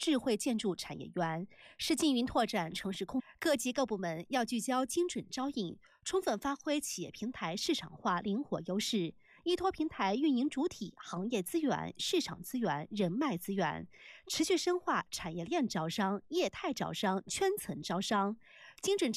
智慧建筑产业园，是经营拓展城市空。各级各部门要聚焦精准招引，充分发挥企业平台市场化灵活优势，依托平台运营主体行业资源、市场资源、人脉资源，持续深化产业链招商、业态招商、圈层招商，精准